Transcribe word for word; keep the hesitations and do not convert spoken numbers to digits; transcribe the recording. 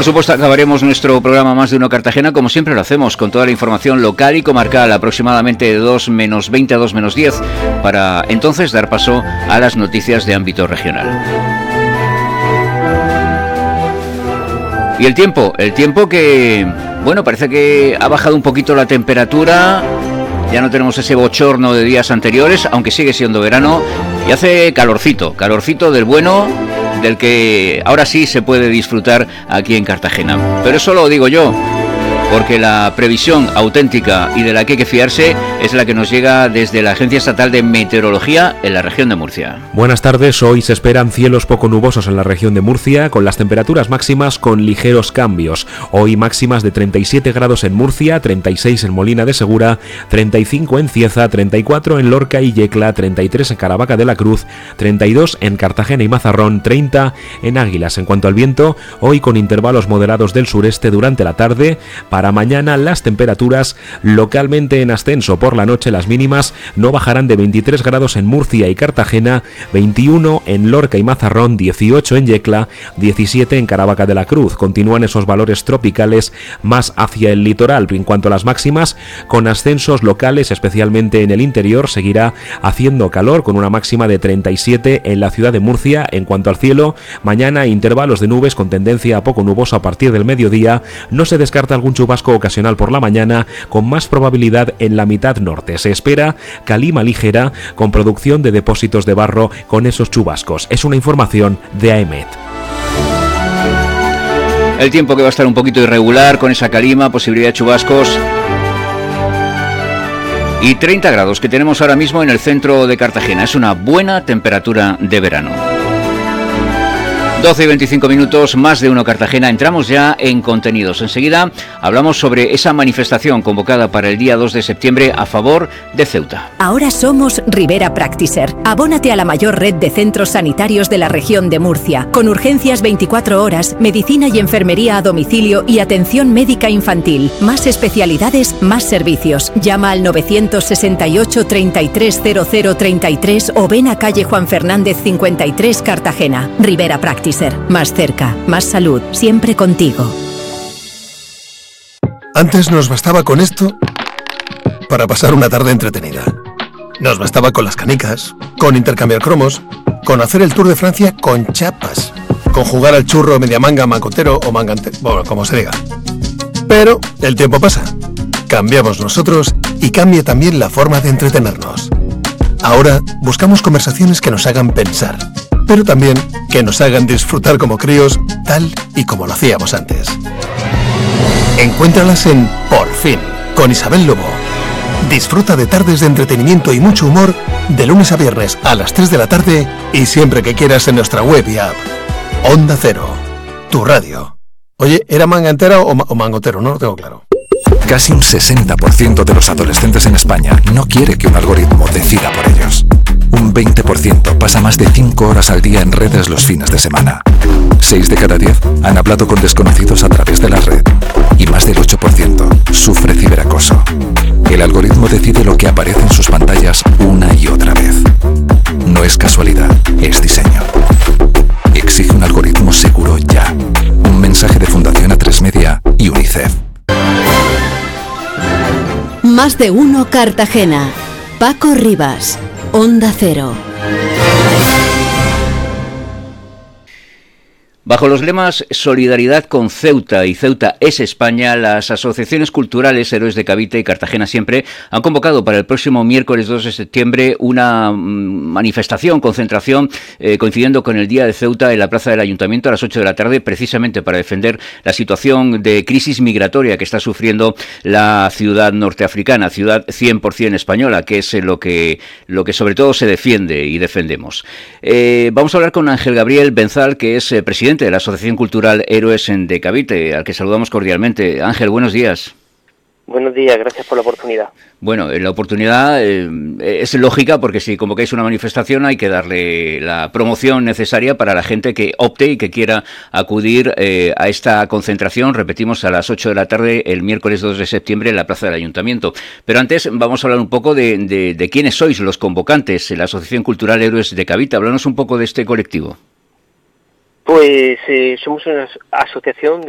por supuesto, acabaremos nuestro programa Más de Uno Cartagena, como siempre lo hacemos, con toda la información local y comarcal, aproximadamente de dos menos veinte a dos menos diez, para entonces dar paso a las noticias de ámbito regional. Y el tiempo, el tiempo que, bueno, parece que ha bajado un poquito la temperatura, ya no tenemos ese bochorno de días anteriores, aunque sigue siendo verano, y hace calorcito, calorcito del bueno, del que ahora sí se puede disfrutar aquí en Cartagena. Pero eso lo digo yo, porque la previsión auténtica y de la que hay que fiarse es la que nos llega desde la Agencia Estatal de Meteorología en la región de Murcia. Buenas tardes, hoy se esperan cielos poco nubosos en la región de Murcia, con las temperaturas máximas con ligeros cambios. Hoy máximas de treinta y siete grados en Murcia, treinta y seis en Molina de Segura, treinta y cinco en Cieza, treinta y cuatro en Lorca y Yecla, treinta y tres en Caravaca de la Cruz, treinta y dos en Cartagena y Mazarrón, treinta en Águilas. En cuanto al viento, hoy con intervalos moderados del sureste durante la tarde. Para mañana las temperaturas localmente en ascenso. Por la noche las mínimas no bajarán de veintitrés grados en Murcia y Cartagena, veintiuno en Lorca y Mazarrón, dieciocho en Yecla, diecisiete en Caravaca de la Cruz. Continúan esos valores tropicales más hacia el litoral. En cuanto a las máximas, con ascensos locales, especialmente en el interior, seguirá haciendo calor con una máxima de treinta y siete en la ciudad de Murcia. En cuanto al cielo, mañana intervalos de nubes con tendencia a poco nuboso a partir del mediodía. No se descarta algún chubasco ocasional por la mañana, con más probabilidad en la mitad norte. Se espera calima ligera con producción de depósitos de barro con esos chubascos. Es una información de AEMET. El tiempo que va a estar un poquito irregular con esa calima, posibilidad de chubascos. Y treinta grados que tenemos ahora mismo en el centro de Cartagena. Es una buena temperatura de verano. doce y veinticinco minutos, Más de Uno Cartagena. Entramos ya en contenidos. Enseguida hablamos sobre esa manifestación convocada para el día dos de septiembre a favor de Ceuta. Ahora somos Rivera Practicer. Abónate a la mayor red de centros sanitarios de la región de Murcia, con urgencias veinticuatro horas, medicina y enfermería a domicilio y atención médica infantil. Más especialidades, más servicios. Llama al novecientos sesenta y ocho, treinta y tres, cero cero treinta y tres o ven a calle Juan Fernández cincuenta y tres, Cartagena. Rivera Practicer. Más cerca, más salud, siempre contigo. Antes nos bastaba con esto para pasar una tarde entretenida. Nos bastaba con las canicas, con intercambiar cromos, con hacer el Tour de Francia con chapas, con jugar al churro, media manga, mangotero o mangante, bueno, como se diga. Pero el tiempo pasa, cambiamos nosotros y cambia también la forma de entretenernos. Ahora buscamos conversaciones que nos hagan pensar, pero también que nos hagan disfrutar como críos, tal y como lo hacíamos antes. Encuéntralas en Por Fin, con Isabel Lobo. Disfruta de tardes de entretenimiento y mucho humor de lunes a viernes a las tres de la tarde y siempre que quieras en nuestra web y app. Onda Cero, tu radio. Oye, ¿era manga entera o, ma- o mangotero? No lo tengo claro. Casi un sesenta por ciento de los adolescentes en España no quiere que un algoritmo decida por ellos. Un veinte por ciento pasa más de cinco horas al día en redes los fines de semana. seis de cada diez han hablado con desconocidos a través de la red. Y más del ocho por ciento sufre ciberacoso. El algoritmo decide lo que aparece en sus pantallas una y otra vez. No es casualidad, es diseño. Exige un algoritmo seguro ya. Un mensaje de Fundación A tres Media y UNICEF. Más de Uno Cartagena. Paco Rivas, Onda Cero. Bajo los lemas Solidaridad con Ceuta y Ceuta es España, las asociaciones culturales Héroes de Cavite y Cartagena Siempre han convocado para el próximo miércoles dos de septiembre una manifestación, concentración, eh, coincidiendo con el Día de Ceuta en la Plaza del Ayuntamiento a las ocho de la tarde, precisamente para defender la situación de crisis migratoria que está sufriendo la ciudad norteafricana, ciudad cien por ciento española, que es lo que, lo que sobre todo se defiende y defendemos. Eh, vamos a hablar con Ángel Gabriel Benzal, que es eh, presidente de la Asociación Cultural Héroes de Cavite, al que saludamos cordialmente. Ángel, buenos días. Buenos días, gracias por la oportunidad. Bueno, la oportunidad eh, es lógica porque si convocáis una manifestación hay que darle la promoción necesaria para la gente que opte y que quiera acudir eh, a esta concentración, repetimos, a las ocho de la tarde el miércoles dos de septiembre en la Plaza del Ayuntamiento. Pero antes vamos a hablar un poco de, de, de quiénes sois los convocantes en la Asociación Cultural Héroes de Cavite. Háblanos un poco de este colectivo. Pues eh, somos una asociación